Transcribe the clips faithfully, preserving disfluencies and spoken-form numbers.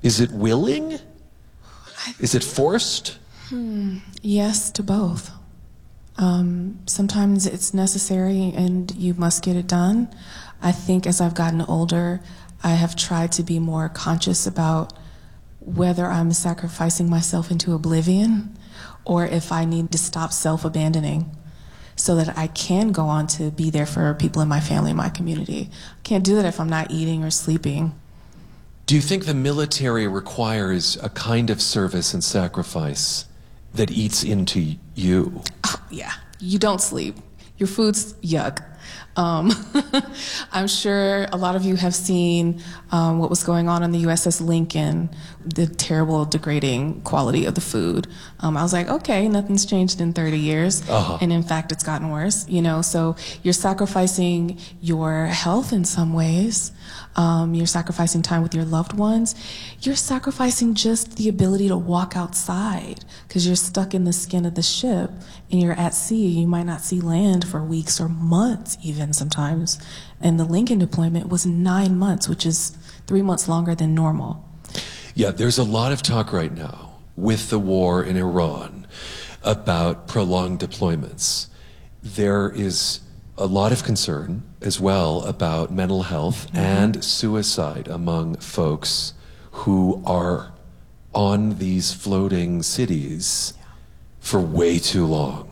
Is it willing? Is it forced? Hmm. Yes to both. Um, sometimes it's necessary and you must get it done. I think as I've gotten older, I have tried to be more conscious about whether I'm sacrificing myself into oblivion or if I need to stop self-abandoning so that I can go on to be there for people in my family and my community. I can't do that if I'm not eating or sleeping. Do you think the military requires a kind of service and sacrifice that eats into you? Oh, yeah, you don't sleep. Your food's yuck. Um, I'm sure a lot of you have seen um, what was going on on the U S S Lincoln, the terrible, degrading quality of the food. Um, I was like, okay, nothing's changed in thirty years. Uh-huh. And in fact, it's gotten worse, you know, so you're sacrificing your health in some ways. Um, you're sacrificing time with your loved ones. You're sacrificing just the ability to walk outside because you're stuck in the skin of the ship and you're at sea. You might not see land for weeks or months even sometimes. And the Lincoln deployment was nine months, which is three months longer than normal. Yeah, there's a lot of talk right now with the war in Iran about prolonged deployments. There is a lot of concern as well about mental health mm-hmm. and suicide among folks who are on these floating cities yeah. for way too long.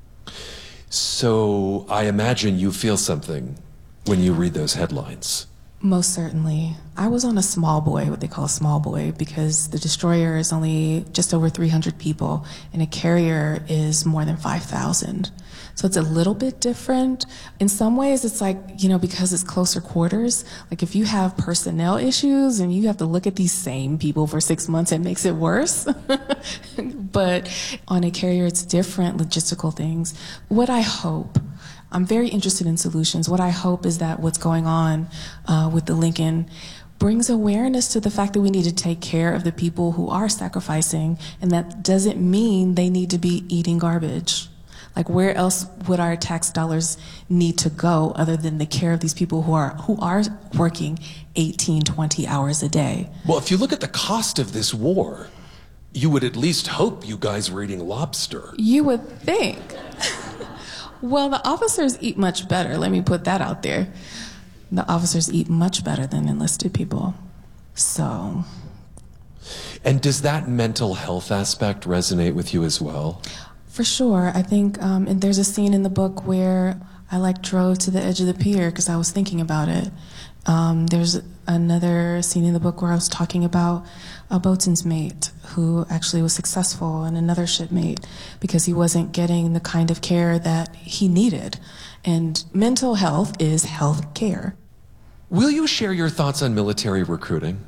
So I imagine you feel something when you read those headlines. Most certainly. I was on a small buoy, what they call a small buoy, because the destroyer is only just over three hundred people and a carrier is more than five thousand. So it's a little bit different. In some ways, it's like, you know, because it's closer quarters, like if you have personnel issues and you have to look at these same people for six months, it makes it worse. But on a carrier, it's different logistical things. What I hope, I'm very interested in solutions. What I hope is that what's going on uh, with the Lincoln brings awareness to the fact that we need to take care of the people who are sacrificing, and that doesn't mean they need to be eating garbage. Like, where else would our tax dollars need to go other than the care of these people who are who are working eighteen, twenty hours a day? Well, if you look at the cost of this war, you would at least hope you guys were eating lobster. You would think. Well, the officers eat much better. Let me put that out there. The officers eat much better than enlisted people. So. And does that mental health aspect resonate with you as well? For sure. I think um, and there's a scene in the book where I like drove to the edge of the pier because I was thinking about it. Um, there's another scene in the book where I was talking about a boatswain's mate who actually was successful and another shipmate because he wasn't getting the kind of care that he needed. And mental health is health care. Will you share your thoughts on military recruiting?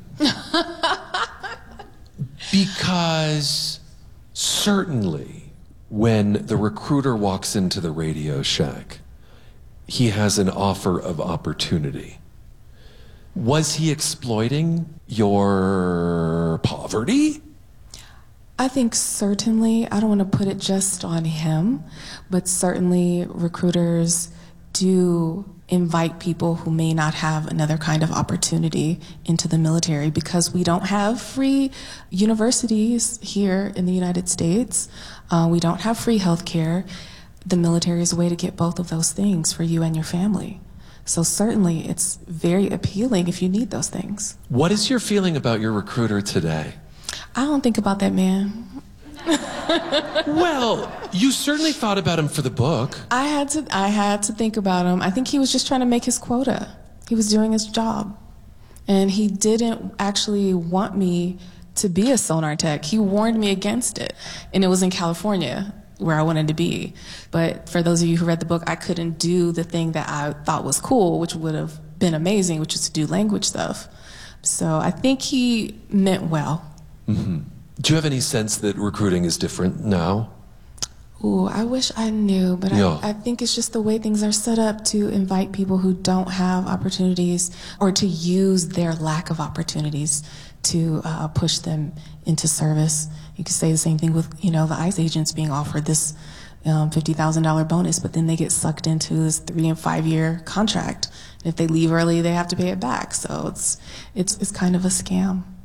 Because certainly when the recruiter walks into the Radio Shack, he has an offer of opportunity. Was he exploiting your poverty? I think certainly, I don't want to put it just on him, but certainly recruiters do invite people who may not have another kind of opportunity into the military because we don't have free universities here in the United States. Uh, we don't have free health care. The military is a way to get both of those things for you and your family. So certainly it's very appealing if you need those things. What is your feeling about your recruiter today? I don't think about that man. Well, you certainly thought about him for the book. I had to I had to think about him. I think he was just trying to make his quota. He was doing his job. And he didn't actually want me to be a sonar tech. He warned me against it. And it was in California where I wanted to be. But for those of you who read the book, I couldn't do the thing that I thought was cool, which would have been amazing, which is to do language stuff. So I think he meant well. Mm-hmm. Do you have any sense that recruiting is different now? Ooh, I wish I knew, but yeah. I, I think it's just the way things are set up to invite people who don't have opportunities or to use their lack of opportunities to uh, push them into service. You could say the same thing with, you know, the ICE agents being offered this um, fifty thousand dollars bonus, but then they get sucked into this three and five year contract. And if they leave early, they have to pay it back. So it's it's it's kind of a scam.